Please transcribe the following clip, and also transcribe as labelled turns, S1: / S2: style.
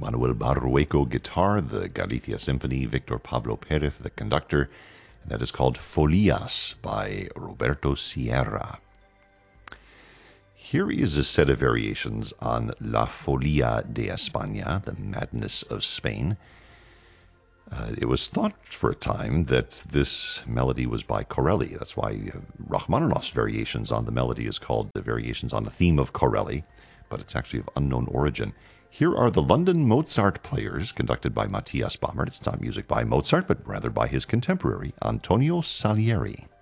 S1: Manuel Barrueco guitar, the Galicia Symphony, Victor Pablo Perez, the conductor, and that is called Folias by Roberto Sierra. Here is a set of variations on La Folia de España, the Madness of Spain. It was thought for a time that this melody was by Corelli. That's why Rachmaninoff's variations on the melody is called the Variations on the Theme of Corelli, but it's actually of unknown origin. Here are the London Mozart Players, conducted by Matthias Baumert. It's not music by Mozart, but rather by his contemporary, Antonio Salieri.